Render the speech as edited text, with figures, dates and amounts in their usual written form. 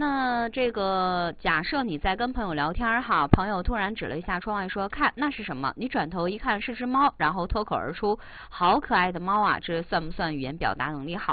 那这个假设你在跟朋友聊天哈，朋友突然指了一下窗外说：“看，那是什么？”你转头一看是只猫，然后脱口而出：“好可爱的猫啊！”这算不算语言表达能力好？